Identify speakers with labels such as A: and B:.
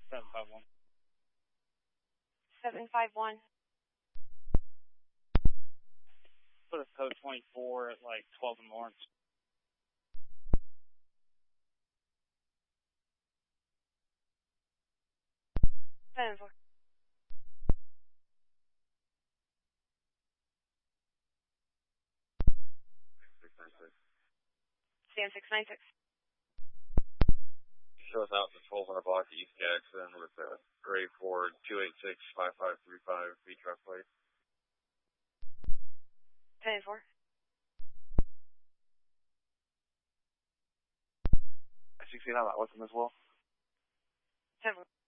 A: 751.
B: 751.
A: Put a code 24 at like 12 in Lawrence.
B: Denver. Stand 696.
C: Show us out to 1200 block East Jackson with Gray Ford 286-5535 B truck plate.
B: 10-4.
D: I 16 on that with him as well.
B: 10-4.